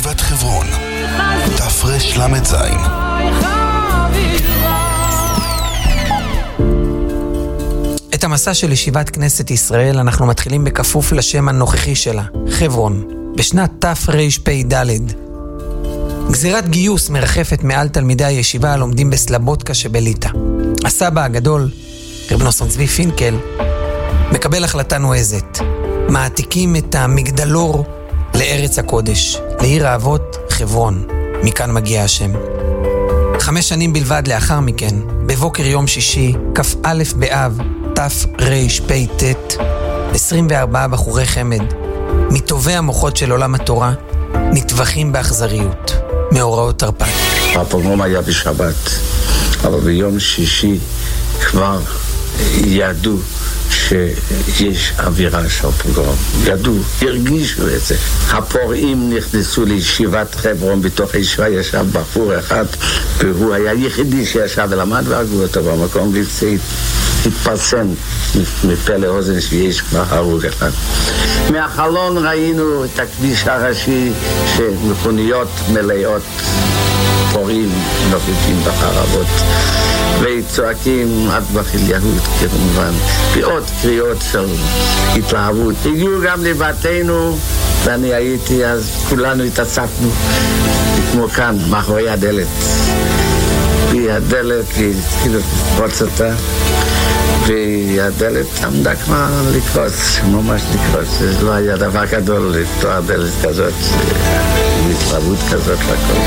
ישיבת חברון, תפרש למד זין. את המסע של ישיבת כנסת ישראל אנחנו מתחילים בכפוף לשם הנוכחי שלה, חברון, בשנת תרפ"ד. גזירת גיוס מרחפת מעל תלמידי הישיבה הלומדים בסלבודקה שבליטא. הסבא הגדול, רב נוסון צבי פינקל, מקבל החלטה נועזת. מעתיקים את המגדלור לארץ הקודש, לעיר האבות חברון. מכאן מגיע השם. 5 שנים בלבד לאחר מכן, בבוקר יום שישי, כ"א באב, תרפ"ט, 24 בחורי חמד, מטובי המוחות של עולם התורה, נטבחים באכזריות, מאורעות תרפ"ט. הפוגרום היה בשבת, אבל ביום שישי כבר ידעו שיש אווירה של פוגרום. ידעו, הרגישו את זה. הפורעים נכנסו לישיבת חברון, בתוך הישיבה ישב בחור אחד, והוא היה היחידי שישב ולמד והרגו אותו במקום, התפרסם מפה לאוזן שיש כבר הרוג אחד. מהחלון ראינו את הכביש הראשי שמכוניות מלאות פורעים נופפים בחרבות וצועקים עד בחיל יהוד כמובן, ועוד קריאות של התלהבות. הגיעו גם לבתינו ואני הייתי, אז כולנו התאספנו כמו כאן מאחורי הדלת, והדלת התחילו לפרוץ אותה, והדלת עמדה כבר לקרוס, ממש לקרוס. זה לא היה דבר גדול לפתוח דלת כזאת, התלהבות כזאת לכל.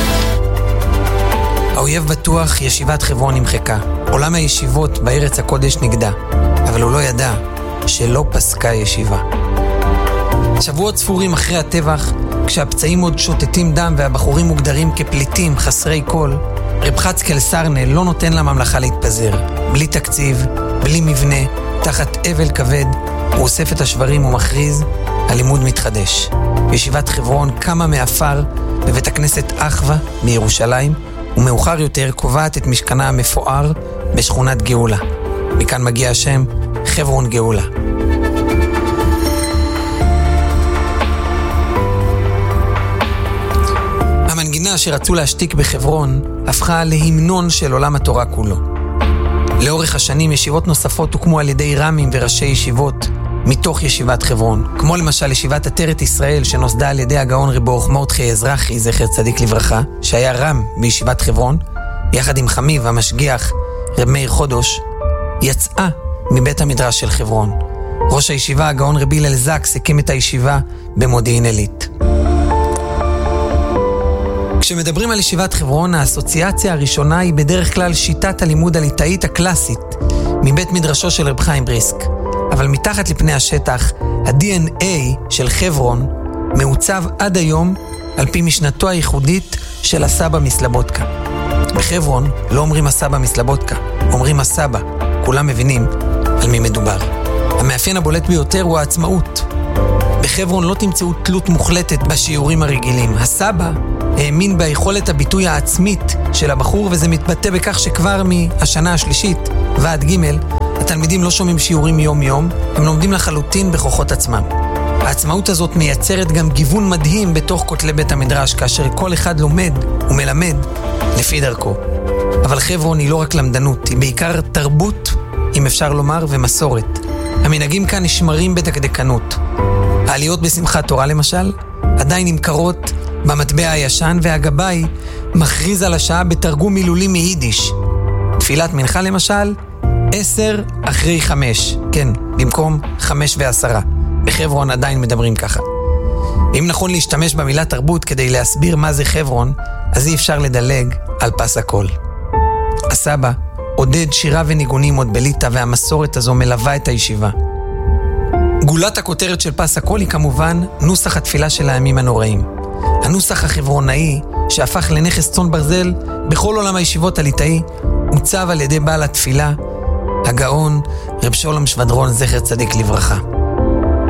האויב בטוח, ישיבת חברון נמחקה. עולם הישיבות בארץ הקודש נגדע, אבל הוא לא ידע שלא פסקה ישיבה. שבועות ספורים אחרי הטבח, כשהפצעים עוד שוטטים דם והבחורים מוגדרים כפליטים חסרי קול, רב חצקאל סרנה לא נותן לממלכה להתפזר. בלי תקציב, בלי מבנה, תחת אבל כבד, הוא אוסף את השברים ומכריז, הלימוד מתחדש. ישיבת חברון קמה מאפר בבית הכנסת אחווה בירושלים, ומאוחר יותר קובעת את משכנה המפואר בשכונת גאולה. מכאן מגיע השם חברון גאולה. המנגינה שרצו להשתיק בחברון הפכה להמנון של עולם התורה כולו. לאורך השנים ישיבות נוספות הוקמו על ידי רמים וראשי ישיבות מתוך ישיבת חברון, כמו למשל ישיבת עטרת ישראל שנוסדה על ידי הגאון רב ברוך מרדכי אזרחי זכר צדיק לברכה, שהיה רם בישיבת חברון, יחד עם חמיו המשגיח רב מאיר חודש, יצאה מבית המדרש של חברון. ראש הישיבה הגאון רב הלל זקס הקים את הישיבה במודיעין עילית. כשמדברים על ישיבת חברון, האסוציאציה הראשונה היא בדרך כלל שיטת הלימוד הליטאית הקלאסית מבית מדרשו של רב חיים בריסק. אבל מתחת לפני השטח, ה-DNA של חברון מעוצב עד היום על פי משנתו הייחודית של הסבא מסלבודקה. בחברון לא אומרים הסבא מסלבודקה, אומרים הסבא. כולם מבינים על מי מדובר. המאפיין הבולט ביותר הוא העצמאות. בחברון לא תמצאו תלות מוחלטת בשיעורים הרגילים. הסבא האמין ביכולת הביטוי העצמית של הבחור, וזה מתבטא בכך שכבר מהשנה השלישית ועד ג' התלמידים לא שומעים שיעורים יום-יום, הם לומדים לחלוטין בכוחות עצמם. העצמאות הזאת מייצרת גם גיוון מדהים בתוך כותלי בית המדרש, כאשר כל אחד לומד ומלמד לפי דרכו. אבל חברון היא לא רק למדנות, היא בעיקר תרבות, אם אפשר לומר, ומסורת. המנהגים כאן נשמרים בדקדקנות. העליות בשמחת תורה למשל, עדיין נמכרות במטבע הישן, והגבאי מכריז על השעה בתרגום מילולי מיידיש. תפילת מנחה למשל, 10:05, כן, במקום 5:10. בחברון עדיין מדברים ככה. אם נכון להשתמש במילה תרבות כדי להסביר מה זה חברון, אז אי אפשר לדלג על פס הכל. הסבא עודד שירה וניגונים עוד בליטא, והמסורת הזו מלווה את הישיבה. גולת הכותרת של פס הכל היא כמובן נוסח התפילה של הימים הנוראים. הנוסח החברונאי שהפך לנכס צאן ברזל בכל עולם הישיבות הליטאי, עוצב על ידי בעל התפילה, הגאון רב שולם שבדרון זכר צדיק לברכה.